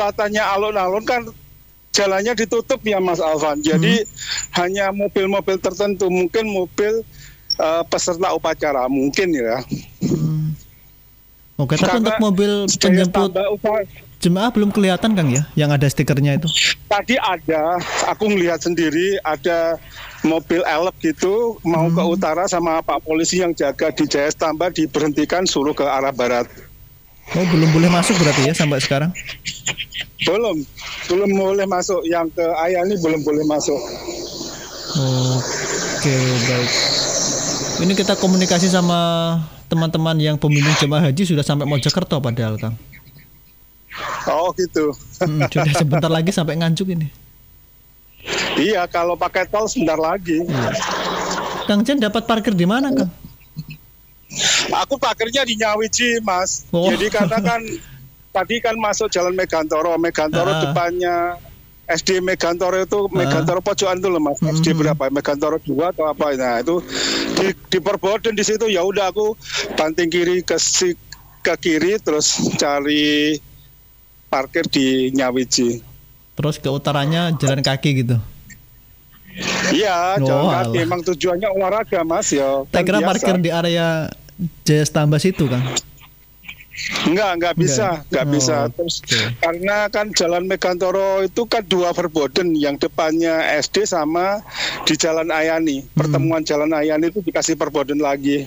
katanya alun-alun kan jalannya ditutup ya Mas Alvan. Jadi hanya mobil-mobil tertentu, mungkin mobil peserta upacara mungkin ya. Oke, tapi untuk mobil penjemput jemaah belum kelihatan Kang ya, yang ada stikernya itu? Tadi ada, aku melihat sendiri ada mobil elep gitu mau ke utara sama Pak Polisi yang jaga di JS Tambah diberhentikan suruh ke arah barat. Oh, belum boleh masuk berarti ya sampai sekarang? Belum boleh masuk, yang ke Ayani belum boleh masuk. Oke, baik. Ini kita komunikasi sama teman-teman yang pembimbing jemaah haji sudah sampai Mojokerto padahal Kang. Oh gitu. Sudah sebentar lagi sampai Nganjuk ini. Iya, kalau pakai tol sebentar lagi. Iya. Kang Jen dapat parkir di mana Kang? Aku parkirnya di Nyawiji Mas. Oh. Jadi karena kan tadi kan masuk Jalan Megantoro depannya SD Megantoro itu Megantoro pojokan itu loh Mas. SD berapa? Megantoro 2 atau apa? Nah itu di Perboden di situ ya udah aku banting kiri ke kiri terus cari parkir di Nyawiji. Terus ke utaranya jalan kaki gitu. Iya, jalan kaki. Emang tujuannya olahraga Mas ya. Saya kira parkir di area JS Tambah situ Kang. Enggak bisa. Terus karena kan Jalan Megantoro itu kan 2 Verboden, yang depannya SD sama di Jalan Ayani. Pertemuan Jalan Ayani itu dikasih Verboden lagi.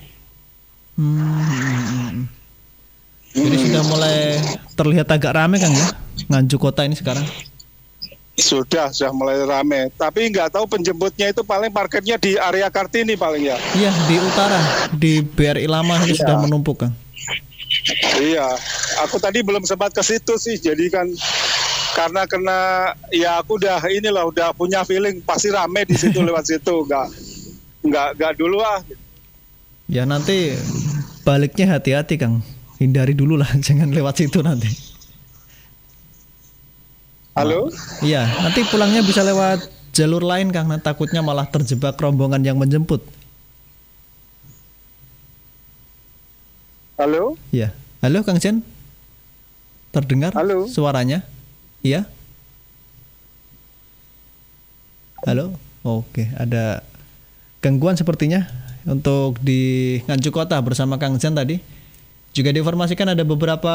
Jadi sudah mulai terlihat agak ramai Kang ya, Nganjuk kota ini sekarang. Sudah mulai ramai. Tapi nggak tahu penjemputnya itu paling parkirnya di area Kartini paling ya. Iya, di utara, di BRI lama ini sudah menumpuk Kang. Iya, aku tadi belum sempat ke situ sih. Jadi kan karena ya aku udah punya feeling pasti rame di situ lewat situ. Enggak dulu ah. Ya nanti baliknya hati-hati Kang. Hindari dulu lah, jangan lewat situ nanti. Halo? Iya, nanti pulangnya bisa lewat jalur lain Kang. Nah, takutnya malah terjebak rombongan yang menjemput. Halo? Iya. Halo Kang Jen? Terdengar suaranya? Iya? Halo? Oke, ada gangguan sepertinya untuk di Nganjuk Kota bersama Kang Jen tadi. Juga diinformasikan ada beberapa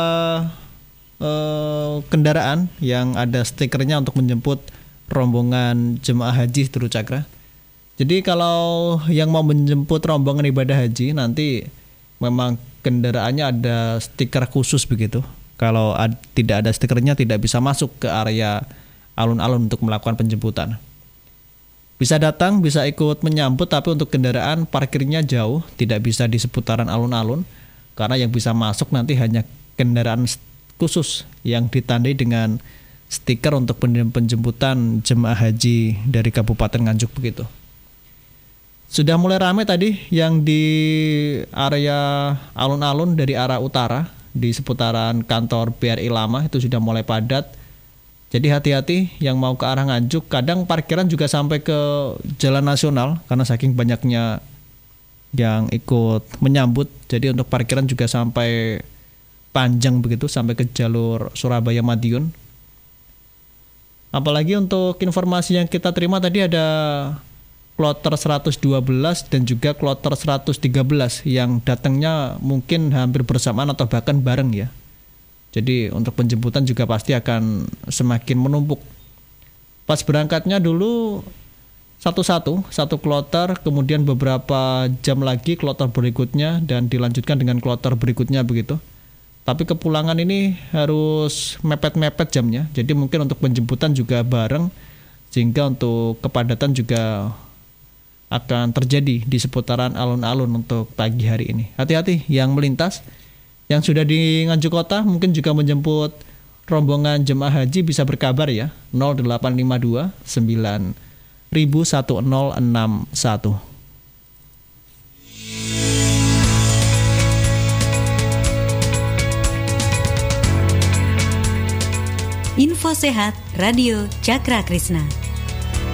kendaraan yang ada stikernya untuk menjemput rombongan jemaah haji Setu Cakra. Jadi kalau yang mau menjemput rombongan ibadah haji nanti memang kendaraannya ada stiker khusus begitu. Kalau tidak ada stikernya tidak bisa masuk ke area alun-alun untuk melakukan penjemputan. Bisa datang, bisa ikut menyambut, tapi untuk kendaraan parkirnya jauh, tidak bisa di seputaran alun-alun, karena yang bisa masuk nanti hanya kendaraan khusus yang ditandai dengan stiker untuk penjemputan jemaah haji dari Kabupaten Nganjuk begitu. Sudah mulai ramai tadi yang di area alun-alun dari arah utara di seputaran kantor BRI lama itu sudah mulai padat. Jadi hati-hati yang mau ke arah Nganjuk. Kadang parkiran juga sampai ke Jalan Nasional karena saking banyaknya yang ikut menyambut. Jadi untuk parkiran juga sampai panjang begitu sampai ke jalur Surabaya Madiun. Apalagi untuk informasi yang kita terima tadi ada kloter 112 dan juga kloter 113 yang datangnya mungkin hampir bersamaan atau bahkan bareng ya. Jadi untuk penjemputan juga pasti akan semakin menumpuk. Pas berangkatnya dulu satu kloter, kemudian beberapa jam lagi kloter berikutnya dan dilanjutkan dengan kloter berikutnya begitu. Tapi kepulangan ini harus mepet-mepet jamnya. Jadi mungkin untuk penjemputan juga bareng sehingga untuk kepadatan juga akan terjadi di seputaran alun-alun untuk pagi hari ini. Hati-hati yang melintas, yang sudah di Nganjuk Kota mungkin juga menjemput rombongan jemaah haji bisa berkabar ya 0852 901061. Info Sehat Radio Cakra Krisna.